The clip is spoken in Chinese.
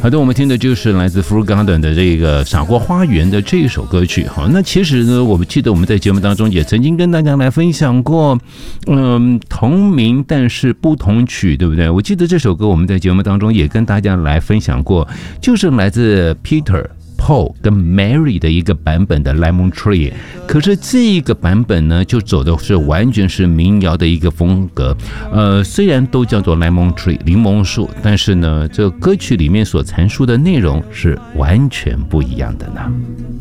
好的，我们听的就是来自 Fruit Garden 的这个傻瓜花园的这一首歌曲。好，那其实呢，我们记得我们在节目当中也曾经跟大家来分享过，同名但是不同曲，对不对？我记得这首歌我们在节目当中也跟大家来分享过，就是来自 Peter、Paul 跟 Mary 的一个版本的 Lemon Tree， 可是这个版本呢，就走的是完全是民谣的一个风格。虽然都叫做 Lemon Tree 柠檬树，但是呢，这个歌曲里面所阐述的内容是完全不一样的呢。